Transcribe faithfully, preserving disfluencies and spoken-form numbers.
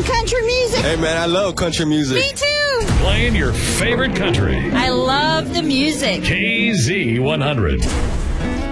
country music? Hey, man, I love country music. Me too. Playing your favorite country. I love the music. K Z one hundred.